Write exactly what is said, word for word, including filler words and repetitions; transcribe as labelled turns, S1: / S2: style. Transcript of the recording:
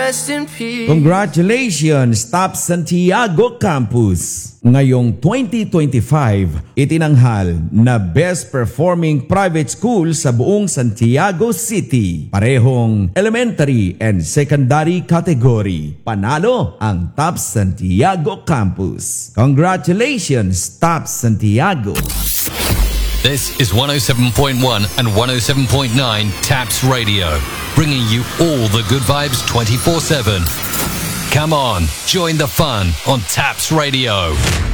S1: rest in peace.
S2: Congratulations, Top Santiago Campus! Ngayong twenty twenty-five, itinanghal na Best Performing Private School sa buong Santiago City. Parehong elementary and secondary category. Panalo ang Top Santiago Campus. Congratulations, Top Santiago!
S3: This is one oh seven point one and one oh seven point nine Taps Radio, bringing you all the good vibes twenty-four seven. Come on, join the fun on Taps Radio.